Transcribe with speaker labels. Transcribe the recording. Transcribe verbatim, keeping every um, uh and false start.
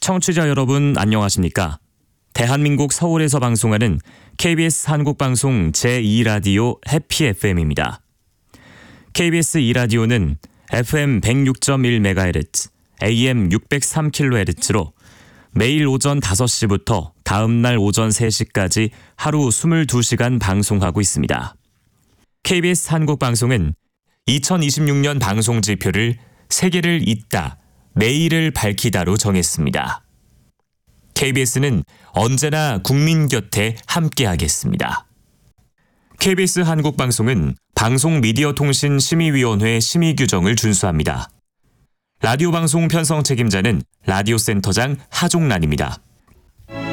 Speaker 1: 청취자 여러분 안녕하십니까? 대한민국 서울에서 방송하는 케이비에스 한국방송 제이 라디오 해피 에프엠입니다. 케이비에스 이 라디오는 에프엠 백육 점 일 메가헤르츠, 에이엠 육백삼 킬로헤르츠로 매일 오전 다섯 시부터 다음 날 오전 세 시까지 하루 이십이 시간 방송하고 있습니다. 케이비에스 한국방송은 이천이십육 년 방송 지표를 세계를 잇다, 내일을 밝히다로 정했습니다. 케이비에스는 언제나 국민 곁에 함께하겠습니다. 케이비에스 한국방송은 방송미디어통신심의위원회 심의 규정을 준수합니다. 라디오 방송 편성 책임자는 라디오 센터장 하종란입니다.